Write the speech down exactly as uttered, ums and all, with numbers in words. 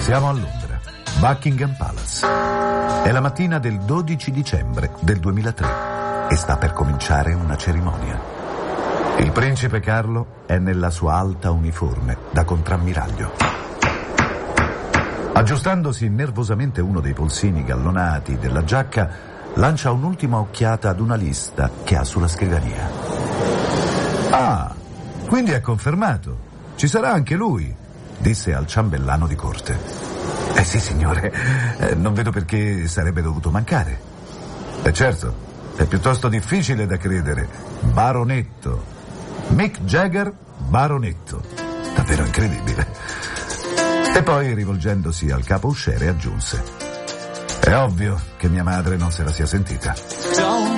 Siamo a Londra, Buckingham Palace. È la mattina del dodici dicembre del duemilatré e sta per cominciare una cerimonia. Il principe Carlo è nella sua alta uniforme da contrammiraglio. Aggiustandosi nervosamente uno dei polsini gallonati della giacca, lancia un'ultima occhiata ad una lista che ha sulla scrivania. Ah, quindi è confermato. Ci sarà anche lui, disse al ciambellano di corte. Eh sì, signore, eh, non vedo perché sarebbe dovuto mancare. E certo, è piuttosto difficile da credere. Baronetto. Mick Jagger, baronetto. Davvero incredibile. E poi, rivolgendosi al capo usciere, aggiunse: è ovvio che mia madre non se la sia sentita.